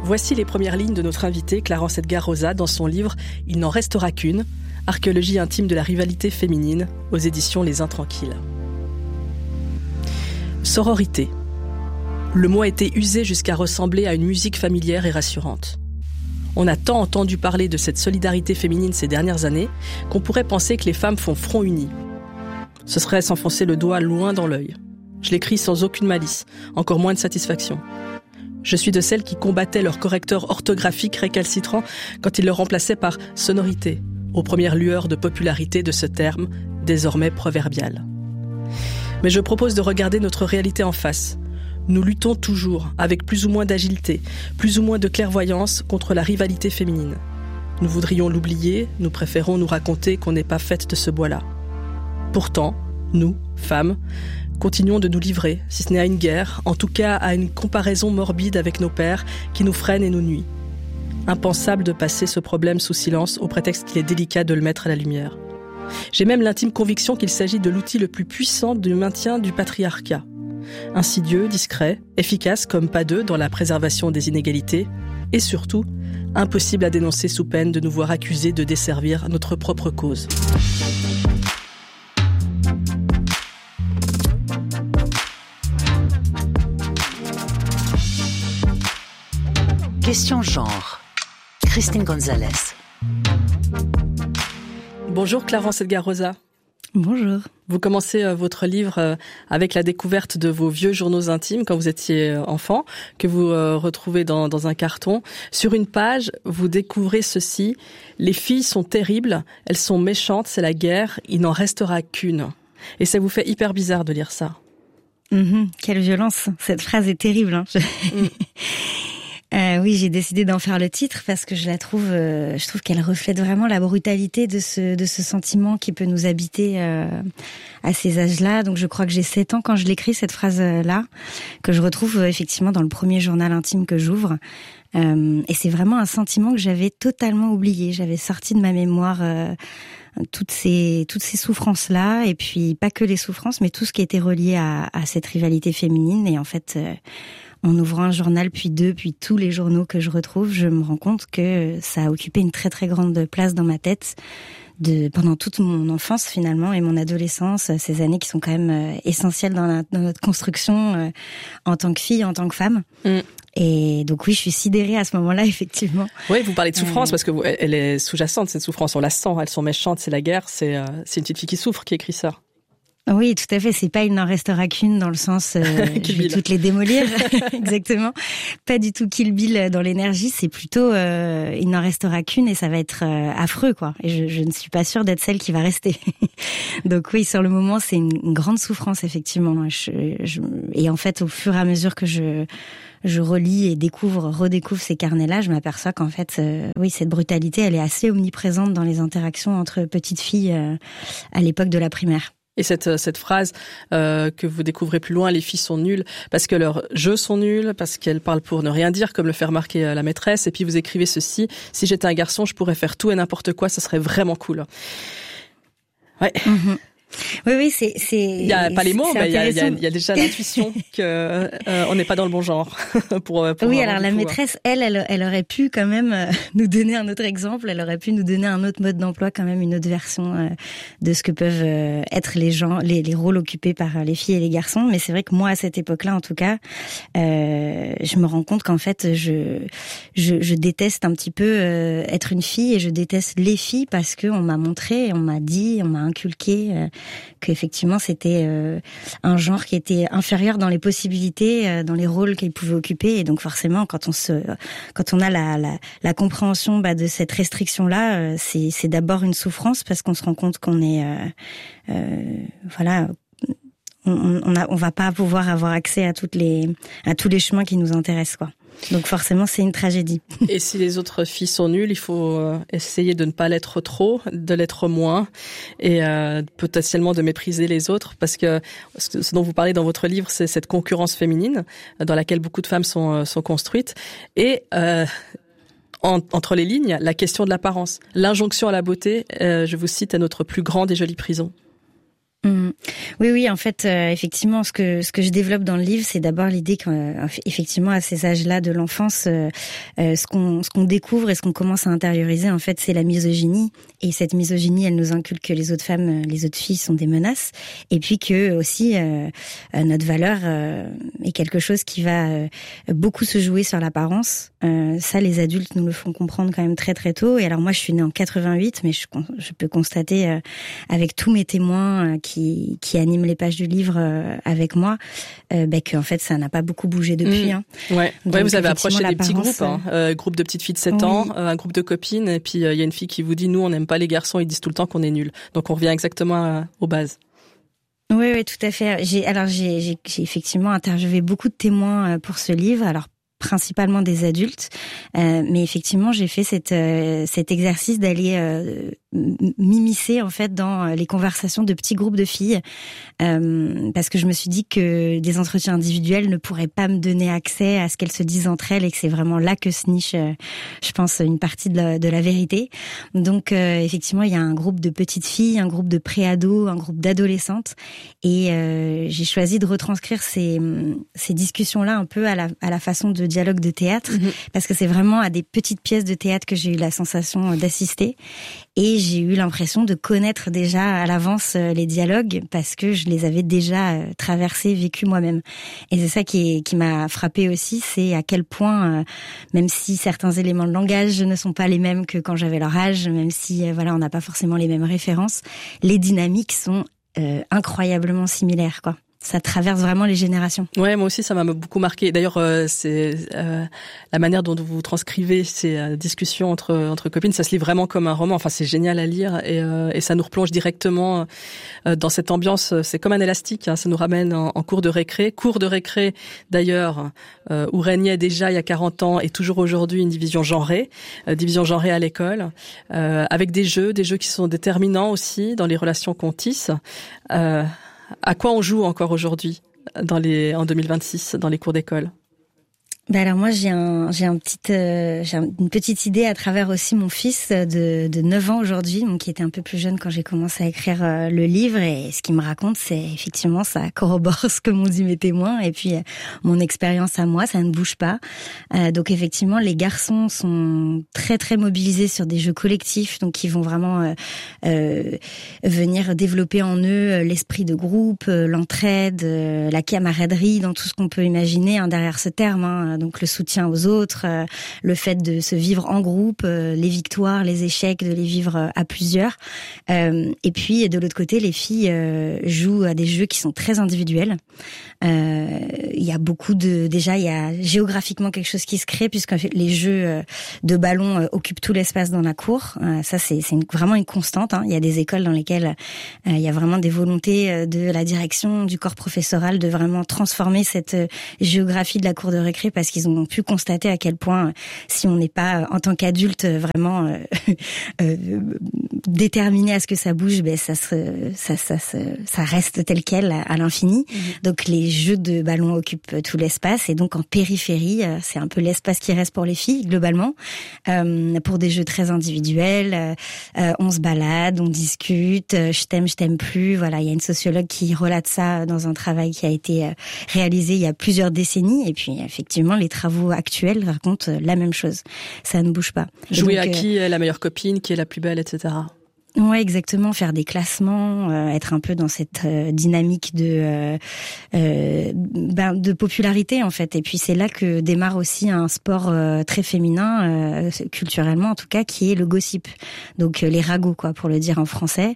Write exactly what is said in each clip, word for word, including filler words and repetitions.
Voici les premières lignes de notre invitée Clarence Edgar Rosa dans son livre « Il n'en restera qu'une », archéologie intime de la rivalité féminine, aux éditions Les Intranquilles. Sororité. Le mot a été usé jusqu'à ressembler à une musique familière et rassurante. On a tant entendu parler de cette solidarité féminine ces dernières années qu'on pourrait penser que les femmes font front uni. Ce serait s'enfoncer le doigt loin dans l'œil. Je l'écris sans aucune malice, encore moins de satisfaction. Je suis de celles qui combattaient leur correcteur orthographique récalcitrant quand il le remplaçait par sonorité, aux premières lueurs de popularité de ce terme, désormais proverbial. Mais je propose de regarder notre réalité en face. Nous luttons toujours, avec plus ou moins d'agilité, plus ou moins de clairvoyance, contre la rivalité féminine. Nous voudrions l'oublier, nous préférons nous raconter qu'on n'est pas faites de ce bois-là. Pourtant, nous, femmes, continuons de nous livrer, si ce n'est à une guerre, en tout cas à une comparaison morbide avec nos pères qui nous freine et nous nuit. Impensable de passer ce problème sous silence au prétexte qu'il est délicat de le mettre à la lumière. J'ai même l'intime conviction qu'il s'agit de l'outil le plus puissant du maintien du patriarcat. Insidieux, discret, efficace comme pas deux dans la préservation des inégalités et surtout, impossible à dénoncer sous peine de nous voir accusés de desservir notre propre cause. Question genre. Christine Gonzalez. Bonjour Clarence Edgar Rosa. Bonjour. Vous commencez euh, votre livre euh, avec la découverte de vos vieux journaux intimes quand vous étiez euh, enfant, que vous euh, retrouvez dans, dans un carton. Sur une page, vous découvrez ceci. Les filles sont terribles, elles sont méchantes, c'est la guerre, il n'en restera qu'une. Et ça vous fait hyper bizarre de lire ça. Mmh, quelle violence. Cette phrase est terrible. Hein. Mm. Euh, oui, j'ai décidé d'en faire le titre parce que je la trouve, euh, je trouve qu'elle reflète vraiment la brutalité de ce de ce sentiment qui peut nous habiter euh, à ces âges-là. Donc, je crois que j'ai sept ans quand je l'écris cette phrase-là, que je retrouve euh, effectivement dans le premier journal intime que j'ouvre. Euh, et c'est vraiment un sentiment que j'avais totalement oublié. J'avais sorti de ma mémoire euh, toutes ces toutes ces souffrances-là, et puis pas que les souffrances, mais tout ce qui était relié à, à cette rivalité féminine. Et en fait. Euh, En ouvrant un journal, puis deux, puis tous les journaux que je retrouve, je me rends compte que ça a occupé une très très grande place dans ma tête de pendant toute mon enfance finalement et mon adolescence, ces années qui sont quand même essentielles dans, la, dans notre construction euh, en tant que fille, en tant que femme. Mm. Et donc oui, je suis sidérée à ce moment-là, effectivement. Oui, vous parlez de souffrance euh... parce que vous, elle est sous-jacente, cette souffrance, on la sent, elles sont méchantes, c'est la guerre, c'est, euh, c'est une petite fille qui souffre qui écrit ça. Oui, tout à fait. C'est pas il n'en restera qu'une dans le sens euh, je vais toutes les démolir. Exactement. Pas du tout Kill Bill dans l'énergie. C'est plutôt euh, il n'en restera qu'une et ça va être euh, affreux quoi. Et je, je ne suis pas sûre d'être celle qui va rester. Donc oui, sur le moment, c'est une, une grande souffrance effectivement. Je, je, et en fait, au fur et à mesure que je je relis et découvre, redécouvre ces carnets-là, je m'aperçois qu'en fait, euh, oui, cette brutalité, elle est assez omniprésente dans les interactions entre petites filles euh, à l'époque de la primaire. Et cette cette phrase euh, que vous découvrez plus loin, les filles sont nulles parce que leurs jeux sont nuls, parce qu'elles parlent pour ne rien dire, comme le fait remarquer la maîtresse. Et puis vous écrivez ceci: si j'étais un garçon, je pourrais faire tout et n'importe quoi, ça serait vraiment cool. Ouais. Mm-hmm. Oui, oui, c'est, c'est. Il y a pas les mots, mais il y a, il y a, il y a déjà l'intuition que euh, on n'est pas dans le bon genre. pour, pour oui, alors la coup, maîtresse, elle, elle, elle aurait pu quand même euh, nous donner un autre exemple. Elle aurait pu nous donner un autre mode d'emploi, quand même une autre version euh, de ce que peuvent euh, être les gens, les, les rôles occupés par les filles et les garçons. Mais c'est vrai que moi, à cette époque-là, en tout cas, euh, je me rends compte qu'en fait, je, je, je déteste un petit peu euh, être une fille et je déteste les filles parce que on m'a montré, on m'a dit, on m'a inculqué. Euh, qu'effectivement c'était euh, un genre qui était inférieur dans les possibilités, euh, dans les rôles qu'il pouvait occuper, et donc forcément quand on se, quand on a la la, la compréhension bah, de cette restriction là, euh, c'est c'est d'abord une souffrance parce qu'on se rend compte qu'on est, euh, euh, voilà, on on a on va pas pouvoir avoir accès à toutes les à tous les chemins qui nous intéressent quoi. Donc forcément, c'est une tragédie. Et si les autres filles sont nulles, il faut euh, essayer de ne pas l'être trop, de l'être moins, et euh, potentiellement de mépriser les autres, parce que ce dont vous parlez dans votre livre, c'est cette concurrence féminine dans laquelle beaucoup de femmes sont, sont construites, et euh, en, entre les lignes, la question de l'apparence, l'injonction à la beauté, euh, je vous cite, à notre plus grande et jolie prison. Mmh. Oui, oui, en fait, euh, effectivement, ce que ce que je développe dans le livre, c'est d'abord l'idée qu'effectivement, à ces âges-là de l'enfance, euh, euh, ce qu'on ce qu'on découvre et ce qu'on commence à intérioriser, en fait, c'est la misogynie. Et cette misogynie, elle nous inculque que les autres femmes, les autres filles sont des menaces, et puis que aussi euh, notre valeur euh, est quelque chose qui va euh, beaucoup se jouer sur l'apparence. Euh, ça, les adultes nous le font comprendre quand même très très tôt. Et alors moi, je suis née en quatre-vingt-huit, mais je, je peux constater euh, avec tous mes témoins euh, qui Qui, qui anime les pages du livre euh, avec moi, euh, bah, que en fait ça n'a pas beaucoup bougé depuis. Mmh. Hein. Ouais. Donc, ouais, vous avez approché des petits groupes, hein. euh, groupe de petites filles de sept oui. ans, euh, un groupe de copines, et puis il euh, y a une fille qui vous dit nous on n'aime pas les garçons, ils disent tout le temps qu'on est nuls. Donc on revient exactement à, aux bases. Oui, oui, tout à fait. J'ai alors j'ai, j'ai, j'ai effectivement interviewé beaucoup de témoins pour ce livre. Alors principalement des adultes, euh, mais effectivement j'ai fait cette, euh, cet exercice d'aller euh, m'immiscer en fait dans les conversations de petits groupes de filles, euh, parce que je me suis dit que des entretiens individuels ne pourraient pas me donner accès à ce qu'elles se disent entre elles, et que c'est vraiment là que se niche, euh, je pense, une partie de la, de la vérité. Donc euh, effectivement il y a un groupe de petites filles, un groupe de pré-ados, un groupe d'adolescentes, et euh, j'ai choisi de retranscrire ces, ces discussions-là un peu à la, à la façon de dialogue de théâtre, mmh. parce que c'est vraiment à des petites pièces de théâtre que j'ai eu la sensation d'assister, et j'ai eu l'impression de connaître déjà à l'avance les dialogues parce que je les avais déjà traversés, vécus moi-même. Et c'est ça qui, est, qui m'a frappée aussi, c'est à quel point, même si certains éléments de langage ne sont pas les mêmes que quand j'avais leur âge, même si voilà on n'a pas forcément les mêmes références, les dynamiques sont euh, incroyablement similaires, quoi. Ça traverse vraiment les générations. Ouais, moi aussi, ça m'a beaucoup marqué. D'ailleurs, euh, c'est euh, la manière dont vous transcrivez ces euh, discussions entre entre copines, ça se lit vraiment comme un roman. Enfin, c'est génial à lire, et, euh, et ça nous replonge directement euh, dans cette ambiance. C'est comme un élastique, hein, ça nous ramène en, en cours de récré. Cours de récré, d'ailleurs, euh, où régnait déjà il y a quarante ans et toujours aujourd'hui une division genrée, euh, division genrée à l'école, euh, avec des jeux, des jeux qui sont déterminants aussi dans les relations qu'on tisse. Euh, À quoi on joue encore aujourd'hui dans les, en deux mille vingt-six dans les cours d'école? Bah alors moi j'ai un j'ai un petit euh, j'ai une petite idée à travers aussi mon fils de de neuf ans aujourd'hui, donc qui était un peu plus jeune quand j'ai commencé à écrire euh, le livre, et ce qu'il me raconte, c'est effectivement ça corrobore ce que m'ont dit mes témoins, et puis euh, mon expérience à moi, ça ne bouge pas. Euh, donc effectivement les garçons sont très très mobilisés sur des jeux collectifs, donc qui vont vraiment euh, euh, venir développer en eux l'esprit de groupe, euh, l'entraide, euh, la camaraderie, dans tout ce qu'on peut imaginer hein, derrière ce terme, hein. Donc le soutien aux autres, euh, le fait de se vivre en groupe, euh, les victoires, les échecs, de les vivre euh, à plusieurs. Euh, et puis de l'autre côté, les filles euh, jouent à des jeux qui sont très individuels. Euh, il y a beaucoup de déjà il y a géographiquement quelque chose qui se crée, puisque les jeux euh, de ballon euh, occupent tout l'espace dans la cour. Euh, ça c'est c'est une, vraiment une constante. Hein. Il y a des écoles dans lesquelles euh, il y a vraiment des volontés de la direction, du corps professoral, de vraiment transformer cette euh, géographie de la cour de récré, parce qu'ils ont pu constater à quel point, si on n'est pas en tant qu'adulte vraiment euh, euh, déterminé à ce que ça bouge, ben ça se, ça, ça, ça, ça reste tel quel à, à l'infini. Mmh. Donc les jeux de ballon occupent tout l'espace, et donc en périphérie, c'est un peu l'espace qui reste pour les filles globalement, euh, pour des jeux très individuels. Euh, on se balade, on discute, euh, je t'aime, je t'aime plus. Voilà, il y a une sociologue qui relate ça dans un travail qui a été réalisé il y a plusieurs décennies, et puis effectivement les travaux actuels racontent la même chose. Ça ne bouge pas. Jouer donc, à qui est la meilleure copine, qui est la plus belle, et cetera. Ouais, exactement. Faire des classements, euh, être un peu dans cette euh, dynamique de euh, euh, ben, de popularité en fait. Et puis c'est là que démarre aussi un sport euh, très féminin, euh, culturellement en tout cas, qui est le gossip. Donc euh, les ragots, quoi, pour le dire en français.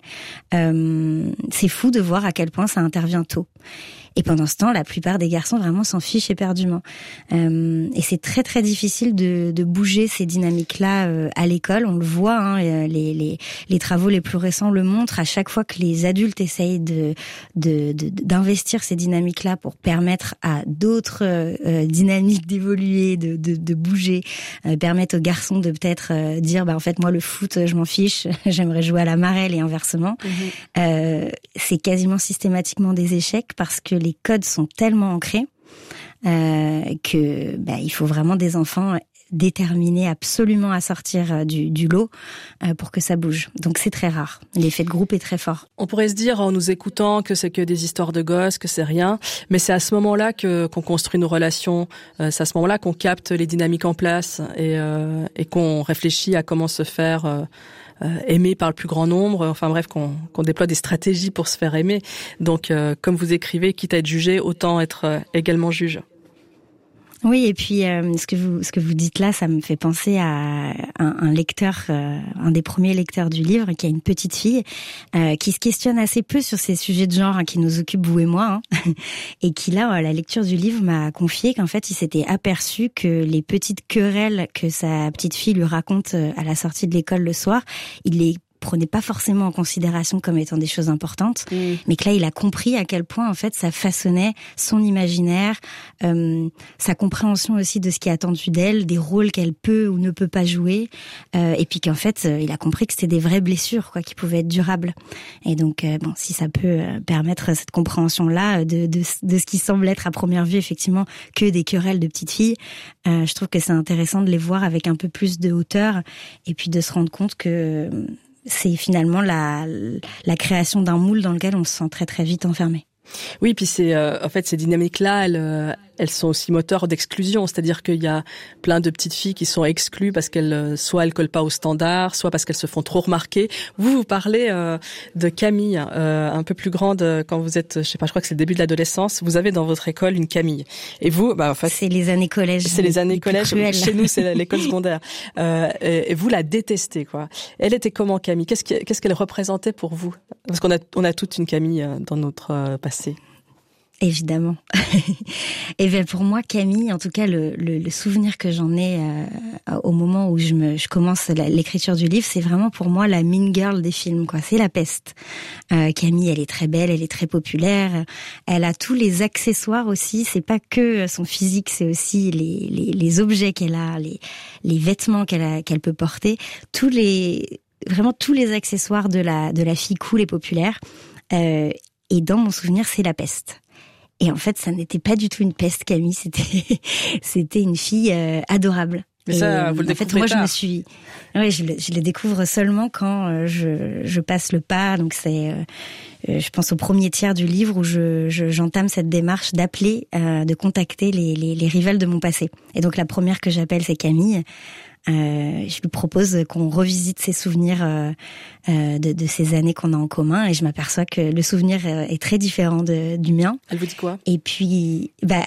Euh, c'est fou de voir à quel point ça intervient tôt. Et pendant ce temps, la plupart des garçons vraiment s'en fichent éperdument. Euh, et c'est très très difficile de, de bouger ces dynamiques-là euh, à l'école. On le voit, hein, les, les, les travaux les plus récents le montrent. À chaque fois que les adultes essayent de, de, de d'investir ces dynamiques-là pour permettre à d'autres euh, dynamiques d'évoluer, de, de, de bouger, euh, permettre aux garçons de peut-être euh, dire, bah en fait moi le foot je m'en fiche, j'aimerais jouer à la marelle et inversement. Mmh. Euh, c'est quasiment systématiquement des échecs parce que les codes sont tellement ancrés euh, que bah, il faut vraiment des enfants déterminés absolument à sortir du, du lot euh, pour que ça bouge. Donc c'est très rare. L'effet de groupe est très fort. On pourrait se dire en nous écoutant que c'est que des histoires de gosses, que c'est rien, mais c'est à ce moment-là que qu'on construit nos relations. Euh, c'est à ce moment-là qu'on capte les dynamiques en place et, euh, et qu'on réfléchit à comment se faire euh, euh, aimer par le plus grand nombre. Enfin bref, qu'on, qu'on déploie des stratégies pour se faire aimer. Donc, euh, comme vous écrivez, quitte à être jugé, autant être euh, également juge. Oui, et puis euh, ce que vous ce que vous dites là, ça me fait penser à un, un lecteur, euh, un des premiers lecteurs du livre, qui a une petite fille euh, qui se questionne assez peu sur ces sujets de genre hein, qui nous occupent vous et moi, hein, et qui là, à la lecture du livre, m'a confié qu'en fait, il s'était aperçu que les petites querelles que sa petite fille lui raconte à la sortie de l'école le soir, il les prenait pas forcément en considération comme étant des choses importantes, mmh. mais que là, il a compris à quel point, en fait, ça façonnait son imaginaire, euh, sa compréhension aussi de ce qui est attendu d'elle, des rôles qu'elle peut ou ne peut pas jouer, euh, et puis qu'en fait, euh, il a compris que c'était des vraies blessures, quoi, qui pouvaient être durables. Et donc, euh, bon, si ça peut euh, permettre cette compréhension-là de, de, de ce qui semble être à première vue, effectivement, que des querelles de petites filles, euh, je trouve que c'est intéressant de les voir avec un peu plus de hauteur, et puis de se rendre compte que c'est finalement la, la création d'un moule dans lequel on se sent très très vite enfermé. Oui, puis c'est euh, en fait ces dynamiques-là, elles, euh, elles sont aussi moteurs d'exclusion, c'est-à-dire qu'il y a plein de petites filles qui sont exclues parce qu'elles soit elles collent pas aux standards, soit parce qu'elles se font trop remarquer. Vous vous parlez euh, de Camille, euh, un peu plus grande quand vous êtes, je sais pas, je crois que c'est le début de l'adolescence. Vous avez dans votre école une Camille, et vous, bah en fait, c'est les années collège. C'est les années collège. Chez nous, c'est l'école secondaire. Euh, et, et vous la détestez, quoi. Elle était comment, Camille? Qu'est-ce qui, qu'est-ce qu'elle représentait pour vous? Parce qu'on a, on a toute une Camille dans notre euh, passé. Évidemment. Et bien pour moi, Camille, en tout cas, le, le, le souvenir que j'en ai euh, au moment où je, me, je commence la, l'écriture du livre, c'est vraiment pour moi la mean girl des films, quoi. C'est la peste. Euh, Camille, elle est très belle, elle est très populaire. Elle a tous les accessoires aussi. C'est pas que son physique, c'est aussi les, les, les objets qu'elle a, les, les vêtements qu'elle a, qu'elle peut porter. Tous les, vraiment tous les accessoires de la, de la fille cool et populaire. Euh, et dans mon souvenir, c'est la peste. Et en fait, ça n'était pas du tout une peste, Camille. C'était, c'était une fille euh, adorable. Mais ça, et, vous le en fait, découvrez moi, tard. je me suis, oui, je le, je le découvre seulement quand euh, je, je passe le pas. Donc c'est, euh, je pense au premier tiers du livre où je, je j'entame cette démarche d'appeler, euh, de contacter les, les, les rivales de mon passé. Et donc la première que j'appelle, c'est Camille. Euh, je lui propose qu'on revisite ses souvenirs euh, euh, de, de ces années qu'on a en commun, et je m'aperçois que le souvenir est très différent de, du mien. Elle vous dit quoi? Et puis, bah,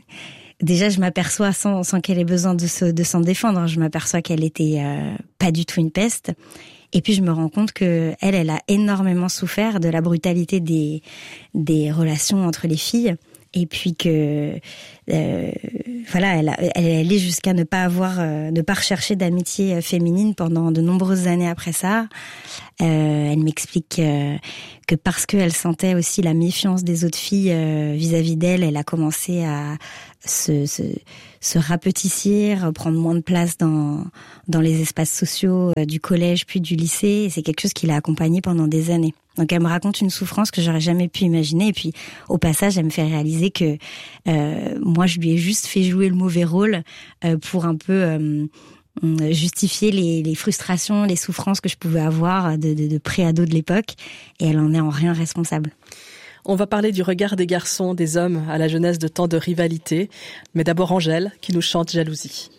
déjà, je m'aperçois sans, sans qu'elle ait besoin de, se, de s'en défendre. Je m'aperçois qu'elle était euh, pas du tout une peste. Et puis je me rends compte que elle, elle a énormément souffert de la brutalité des des relations entre les filles. Et puis que euh, voilà, elle, a, elle, elle est jusqu'à ne pas avoir, euh, ne pas rechercher d'amitié féminine pendant de nombreuses années après ça. Euh, elle m'explique euh, que parce qu'elle sentait aussi la méfiance des autres filles euh, vis-à-vis d'elle, elle a commencé à se, se, se rapetissir, prendre moins de place dans dans les espaces sociaux euh, du collège puis du lycée. Et c'est quelque chose qui l'a accompagnée pendant des années. Donc elle me raconte une souffrance que j'aurais jamais pu imaginer, et puis au passage elle me fait réaliser que euh, moi je lui ai juste fait jouer le mauvais rôle euh, pour un peu euh, justifier les, les frustrations, les souffrances que je pouvais avoir de, de, de pré-ado de l'époque, et elle en est en rien responsable. On va parler du regard des garçons, des hommes à la jeunesse de tant de rivalité, mais d'abord Angèle qui nous chante Jalousie.